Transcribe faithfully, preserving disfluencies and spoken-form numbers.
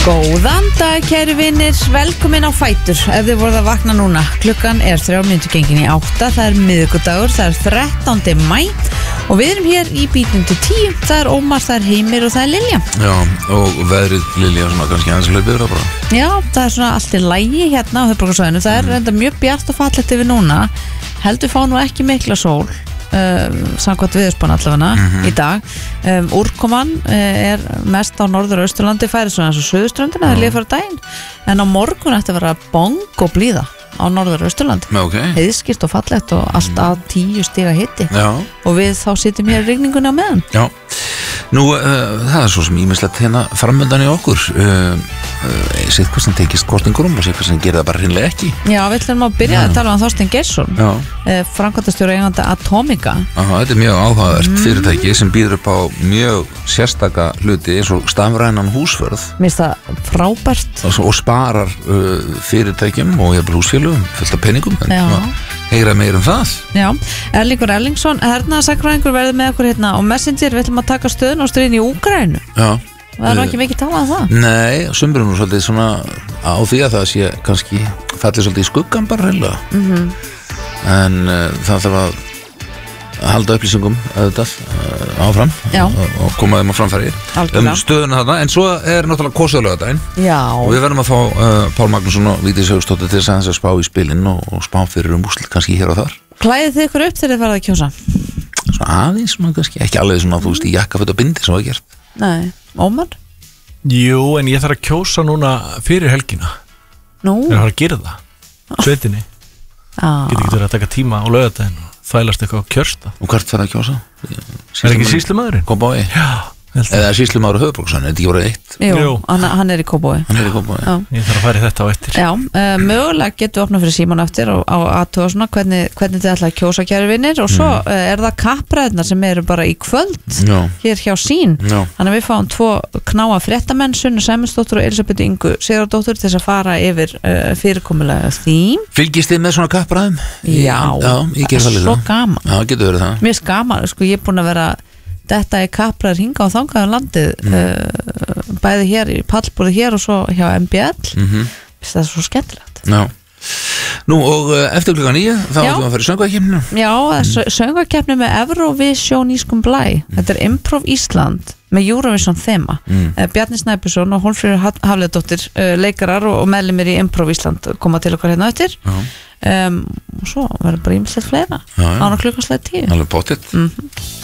Góðan dag, kæru vinnir, velkomin á Fætur. Ef þið voruð að vakna núna, klukkan er þrjár mínútur gengin í átta, það er miðvikudagur, það er þrettándi maí og við erum hér í bítnum til tíu. Það er Ómar, það er Heimir og það er Lilja. Já, og veðrið Lilja svona kannski aðeins hlaupið það bara. Já, það er svona allt í lagi hérna á höfuðborgarsvæðinu. Það er enda mjög bjart og fallegt yfir núna. Heldur fá nú ekki mikla sól. Uh, samkvæmt viðurspán allavega mm-hmm. í dag um, úrkoman uh, er mest á norður- og austurlandi, færi svona eins og suðurströndina, það er líka fyrir daginn, en á morgun ætti að vera bong og blíða á norður- og austurlandi, okay. heiðskýrt og fallegt og allt að tíu stiga hiti. Já. Og við þá sitjum hér í rigningunni á meðan. Já, nú uh, það er svo sem ímislegt hérna framöndan í okkur uh, uh, sitt hvað sem tekist kostingurum og sitt hvað sem gerir það bara hreinlega ekki. Já, við ætlum að byrja Já. að tala um Þorstein Geirsson, uh, framkvæmdastjóri eigandi Atomica. Aha, þetta er mjög áhugavert Mm. fyrirtæki sem býður upp á mjög sérstaka hluti eins og stafrænan húsvörð Mér finnst það frábært og, og sparar uh, fyrirtækjum og jafnvel húsfélögum fullt af peningum, en Já. heyra meir um það. Já, Erlingur Erlingsson, hernaðarsakfræðingur verður með okkur hérna á Messenger. Við ætlum að taka stöðun og stríðin í Úkraínu. Já. Það er nú ekki mikið talað um það. Nei, sumburum nú svolítið svona á því að það sé kannski fallið svolítið í skuggan bara reyðlega. Mm-hmm. En uh, það þarf að halda upplýsingum auðvitað uh, áfram og, og koma þeim á framfæri um stöðuna þarna, en svo er náttúrulega kosið-laugardaginn og við verðum að fá uh, Pál Magnússon og Vigdísi Hauksdóttir til þess að spá í spilin og, og spá fyrir um úrslit kannski hér og þar. Klæðið þið ykkur upp þegar þið farið að kjósa? Svona aðeins, svona kannski, ekki alveg svona þú veist í jakkaföt og bindi sem var gert. Nei, Ómar? Jú, en ég þarf að kjósa núna fyrir helgina. Nú? Ég þarf að gera það, sveitinni. ah. Get ekki verið að taka tíma á laugardaginn og þvælast eitthvað á kjörsta. Og hvert fer að kjósa? Er ekki sýslumaðurinn? Kópavogi? Já. Eða sýslumaður á höfuðborgarsvæðinu, er þetta ekki voruð eitt? Jú, Jú. Hann, hann er í Kópavogi. Hann er í Kópavogi. Ég þarf að fara í þetta á eftir. Já, uh, mögulega getum við opnað fyrir síman eftir og á aðtuga svona hvernig, hvernig þið ætla að kjósa, kæru vinir, og svo mm. uh, er það kappræðnar sem eru bara í kvöld Já. hér hjá sín. Já. Þannig að við fáum tvo knáa fréttamenn, Sunnu Sæmundsdóttur og Elisabeth Ingu Sigurðardóttur, til þess að fara yfir uh, fyrirkomulega því. Fylgist þið með svona kappræðum? Já, Já, ég ger það líka. Svo gaman. Já, getur verið það. Mér er gaman, sko, ég er búin að vera þetta er kappræður hinga og þangaðum landið mm. uh, bæði hér í pallbúrið hér og svo hjá M B L. Mm-hmm. Það er svo skemmtilegt. Já. Nú og uh, eftir klukkan níu þá Já. ætlum við að fara í söngvakeppnina. Já, mm. söngvakeppni með Eurovisionískum blæ. Mm. Þetta er Improv Ísland með Eurovision þema. Mm. Uh, Bjarni Snæbjörnsson og Hólmfríður Hafliðadóttir, uh, leikarar og, og meðlimir í Improv Ísland koma til okkar hérna eftir. Um, og svo verður bara ímislegt fleira. Ána klukkan slæð tíu. Alveg pottitt. Mhm.